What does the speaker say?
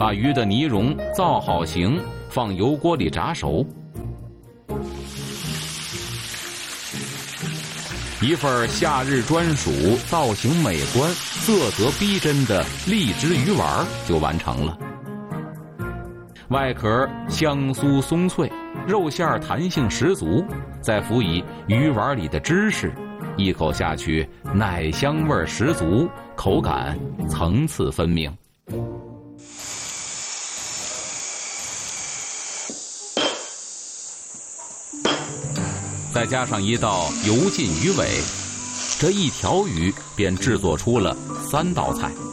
把鱼的泥蓉造好形，放油锅里炸熟。一份夏日专属、造型美观、色泽逼真的荔枝鱼丸就完成了。外壳香酥松脆，肉馅弹性十足，再辅以鱼丸里的芝士，一口下去奶香味十足，口感层次分明。再加上一道油浸鱼尾，这一条鱼便制作出了3道菜。